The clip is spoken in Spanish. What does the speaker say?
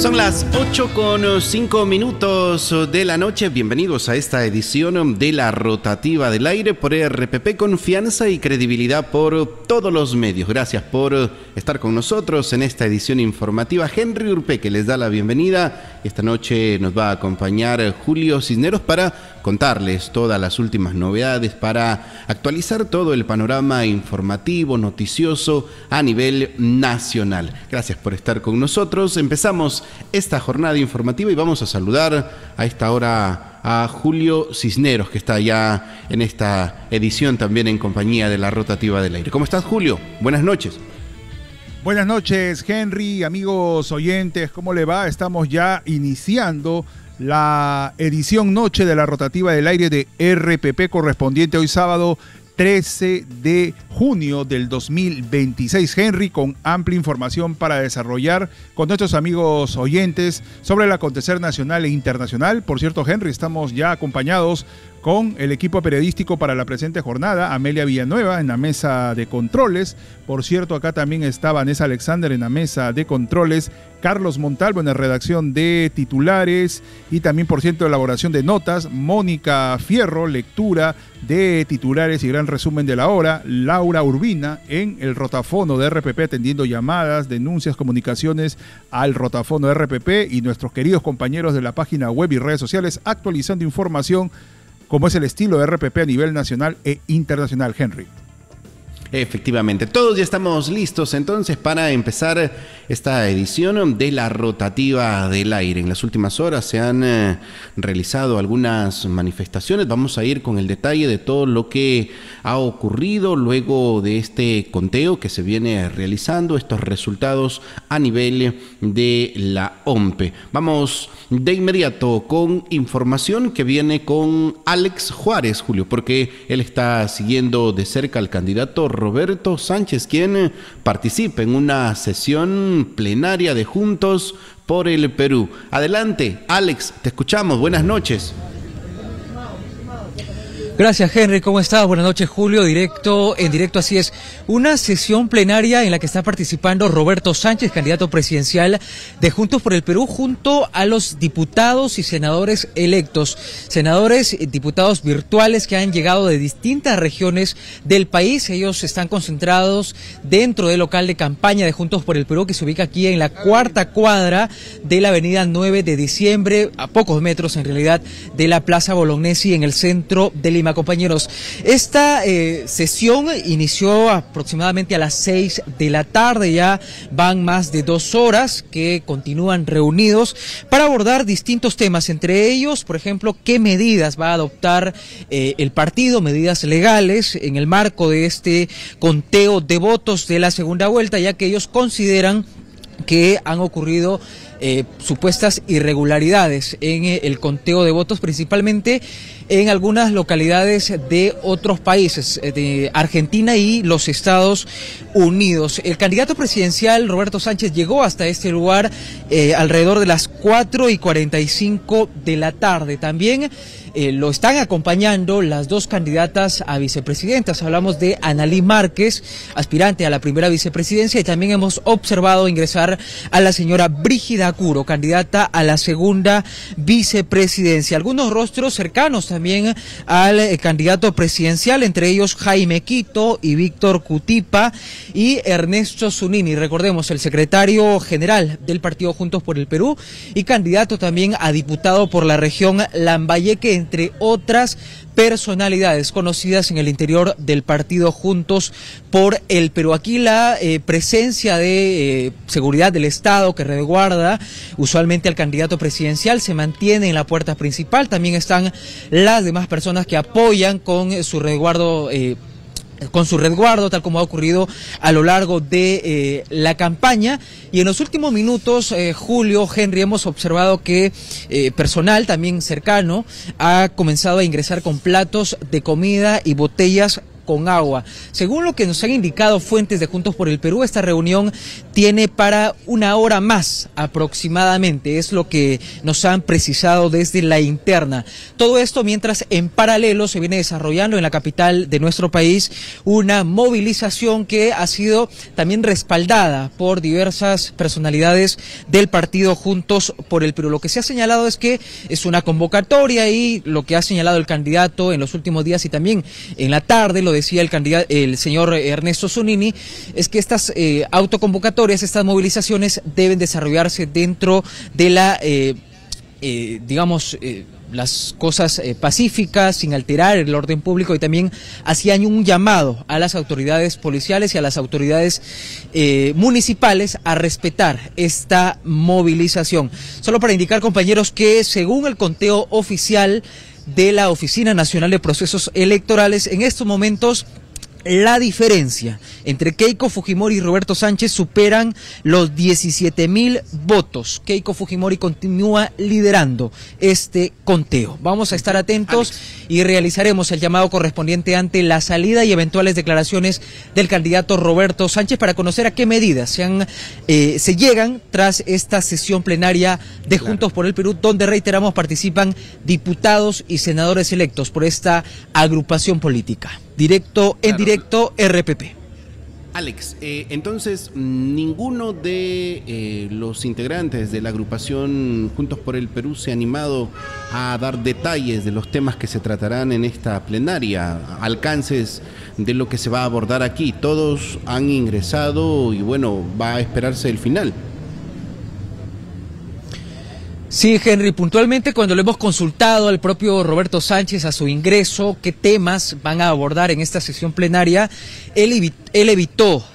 Son las 8:05 de la noche. Bienvenidos a esta edición de La Rotativa del Aire por RPP. Confianza y credibilidad por todos los medios. Gracias por estar con nosotros en esta edición informativa. Henry Urpeque les da la bienvenida. Esta noche nos va a acompañar Julio Cisneros para contarles todas las últimas novedades, para actualizar todo el panorama informativo, noticioso a nivel nacional. Gracias por estar con nosotros. Empezamos esta jornada informativa y vamos a saludar a esta hora a Julio Cisneros, que está ya en esta edición también en compañía de La Rotativa del Aire. ¿Cómo estás, Julio? Buenas noches. Buenas noches, Henry, amigos oyentes, ¿cómo le va? Estamos ya iniciando la edición noche de La Rotativa del Aire de RPP, correspondiente hoy sábado 13 de junio del 2026, Henry, con amplia información para desarrollar con nuestros amigos oyentes sobre el acontecer nacional e internacional. Por cierto, Henry, estamos ya acompañados con el equipo periodístico para la presente jornada, Amelia Villanueva en la mesa de controles. Por cierto, acá también está Vanessa Alexander en la mesa de controles, Carlos Montalvo en la redacción de titulares y también, por cierto, elaboración de notas, Mónica Fierro, lectura de titulares y gran resumen de la hora, Laura Urbina en el rotafono de RPP atendiendo llamadas, denuncias, comunicaciones al rotafono de RPP y nuestros queridos compañeros de la página web y redes sociales actualizando información como es el estilo de RPP a nivel nacional e internacional, Henry. Efectivamente, todos ya estamos listos entonces para empezar esta edición de La Rotativa del Aire. En las últimas horas se han realizado algunas manifestaciones. Vamos a ir con el detalle de todo lo que ha ocurrido luego de este conteo que se viene realizando, estos resultados a nivel de la OMPE. Vamos de inmediato con información que viene con Alex Juárez, Julio, porque él está siguiendo de cerca al candidato Roberto Sánchez, quien participa en una sesión plenaria de Juntos por el Perú. Adelante, Alex, te escuchamos. Buenas noches. Gracias, Henry. ¿Cómo estás? Buenas noches, Julio. En directo, así es. Una sesión plenaria en la que está participando Roberto Sánchez, candidato presidencial de Juntos por el Perú, junto a los diputados y senadores electos. Senadores y diputados virtuales que han llegado de distintas regiones del país. Ellos están concentrados dentro del local de campaña de Juntos por el Perú, que se ubica aquí en la cuarta cuadra de la avenida 9 de diciembre, a pocos metros en realidad de la Plaza Bolognesi en el centro de Lima. Compañeros, esta sesión inició aproximadamente a las 6 de la tarde, ya van más de 2 horas que continúan reunidos para abordar distintos temas, entre ellos, por ejemplo, qué medidas va a adoptar el partido, medidas legales en el marco de este conteo de votos de la segunda vuelta, ya que ellos consideran que han ocurrido supuestas irregularidades en el conteo de votos, principalmente en algunas localidades de otros países, de Argentina y los Estados Unidos. El candidato presidencial Roberto Sánchez llegó hasta este lugar alrededor de las 4:45 de la tarde. También lo están acompañando las dos candidatas a vicepresidentas. Hablamos de Analí Márquez, aspirante a la primera vicepresidencia, y también hemos observado ingresar a la señora Brígida Curo, candidata a la segunda vicepresidencia. Algunos rostros cercanos también al candidato presidencial, entre ellos Jaime Quito y Víctor Cutipa y Ernesto Zunini, recordemos, el secretario general del partido Juntos por el Perú y candidato también a diputado por la región Lambayeque, entre otras personalidades conocidas en el interior del partido Juntos por el Perú. Aquí la presencia de seguridad del Estado que resguarda usualmente al candidato presidencial se mantiene en la puerta principal. También están las demás personas que apoyan con su resguardo, tal como ha ocurrido a lo largo de la campaña. Y en los últimos minutos, Julio, Henry, hemos observado que personal también cercano ha comenzado a ingresar con platos de comida y botellas con agua. Según lo que nos han indicado fuentes de Juntos por el Perú, esta reunión tiene para 1 hora más aproximadamente, es lo que nos han precisado desde la interna. Todo esto mientras en paralelo se viene desarrollando en la capital de nuestro país una movilización que ha sido también respaldada por diversas personalidades del partido Juntos por el Perú. Lo que se ha señalado es que es una convocatoria y lo que ha señalado el candidato en los últimos días y también en la tarde, lo decía el señor Ernesto Zunini, es que estas autoconvocatorias, estas movilizaciones deben desarrollarse dentro de la, las cosas pacíficas, sin alterar el orden público, y también hacían un llamado a las autoridades policiales y a las autoridades municipales a respetar esta movilización. Solo para indicar, compañeros, que según el conteo oficial de la Oficina Nacional de Procesos Electorales, en estos momentos la diferencia entre Keiko Fujimori y Roberto Sánchez superan los 17.000 votos. Keiko Fujimori continúa liderando este conteo. Vamos a estar atentos y realizaremos el llamado correspondiente ante la salida y eventuales declaraciones del candidato Roberto Sánchez para conocer a qué medidas se llegan tras esta sesión plenaria de Juntos por el Perú, donde, reiteramos, participan diputados y senadores electos por esta agrupación política. En directo, RPP. Alex, entonces, ninguno de los integrantes de la agrupación Juntos por el Perú se ha animado a dar detalles de los temas que se tratarán en esta plenaria, alcances de lo que se va a abordar aquí. Todos han ingresado y bueno, va a esperarse el final. Sí, Henry, puntualmente cuando lo hemos consultado al propio Roberto Sánchez a su ingreso, qué temas van a abordar en esta sesión plenaria, él evitó